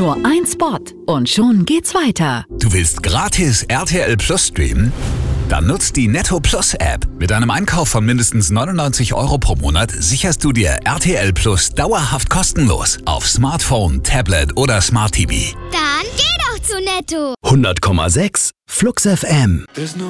Nur ein Spot und schon geht's weiter. Du willst gratis RTL Plus streamen? Dann nutzt die Netto Plus App. Mit einem Einkauf von mindestens 99 € pro Monat sicherst du dir RTL Plus dauerhaft kostenlos auf Smartphone, Tablet oder Smart TV. Dann geh doch zu Netto. 100,6 Flux FM.